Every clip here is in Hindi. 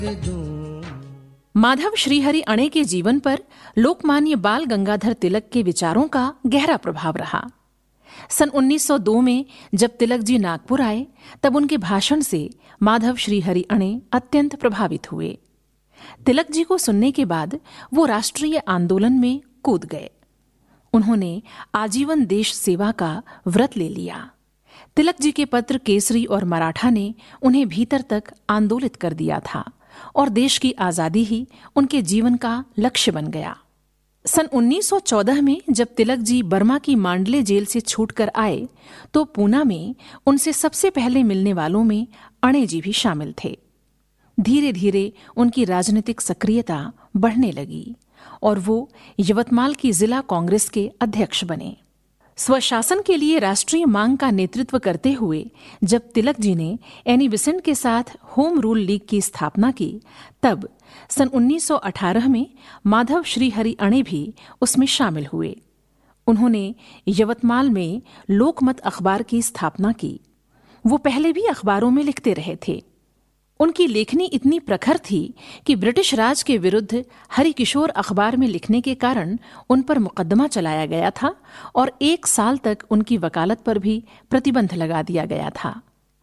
माधव श्रीहरि अणे के जीवन पर लोकमान्य बाल गंगाधर तिलक के विचारों का गहरा प्रभाव रहा। सन 1902 में जब तिलक जी नागपुर आए, तब उनके भाषण से माधव श्रीहरि अणे अत्यंत प्रभावित हुए। तिलक जी को सुनने के बाद वो राष्ट्रीय आंदोलन में कूद गए। उन्होंने आजीवन देश सेवा का व्रत ले लिया। तिलक जी के पत्र केसरी और मराठा ने उन्हें भीतर तक आंदोलित कर दिया था और देश की आजादी ही उनके जीवन का लक्ष्य बन गया। सन 1914 में जब तिलक जी बर्मा की मांडले जेल से छूटकर आए, तो पूना में उनसे सबसे पहले मिलने वालों में अणे जी भी शामिल थे। धीरे धीरे उनकी राजनीतिक सक्रियता बढ़ने लगी और वो यवतमाल की जिला कांग्रेस के अध्यक्ष बने। स्वशासन के लिए राष्ट्रीय मांग का नेतृत्व करते हुए जब तिलक जी ने एनी बेसेंट के साथ होम रूल लीग की स्थापना की, तब सन 1918 में माधव श्रीहरि अणे भी उसमें शामिल हुए। उन्होंने यवतमाल में लोकमत अखबार की स्थापना की। वो पहले भी अखबारों में लिखते रहे थे। उनकी लेखनी इतनी प्रखर थी कि ब्रिटिश राज के विरुद्ध हरिकिशोर अखबार में लिखने के कारण उन पर मुकदमा चलाया गया था और 1 साल तक उनकी वकालत पर भी प्रतिबंध लगा दिया गया था।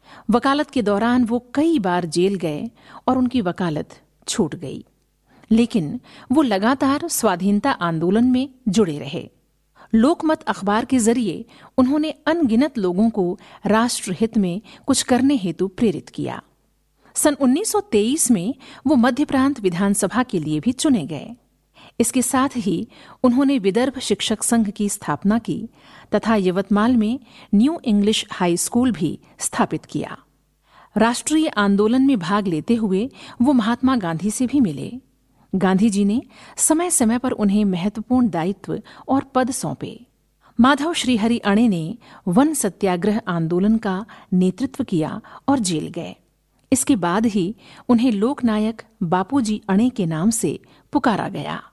वकालत के दौरान वो कई बार जेल गए और उनकी वकालत छूट गई, लेकिन वो लगातार स्वाधीनता आंदोलन में जुड़े रहे। लोकमत अखबार के जरिए उन्होंने अनगिनत लोगों को राष्ट्रहित में कुछ करने हेतु प्रेरित किया। सन 1923 में वो मध्य प्रांत विधानसभा के लिए भी चुने गए। इसके साथ ही उन्होंने विदर्भ शिक्षक संघ की स्थापना की तथा यवतमाल में न्यू इंग्लिश हाई स्कूल भी स्थापित किया। राष्ट्रीय आंदोलन में भाग लेते हुए वो महात्मा गांधी से भी मिले। गांधी जी ने समय समय पर उन्हें महत्वपूर्ण दायित्व और पद सौंपे। माधव श्रीहरि अणे ने वन सत्याग्रह आंदोलन का नेतृत्व किया और जेल गए। इसके बाद ही उन्हें लोकनायक बापूजी अणे के नाम से पुकारा गया।